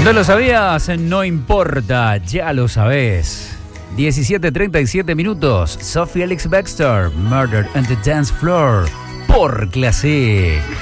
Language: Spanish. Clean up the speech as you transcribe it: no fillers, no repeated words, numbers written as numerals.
¿No lo sabías? No importa, ya lo sabés. 17:37 minutos. Sophie Ellis-Bextor, Murder on the Dance Floor, por Classic.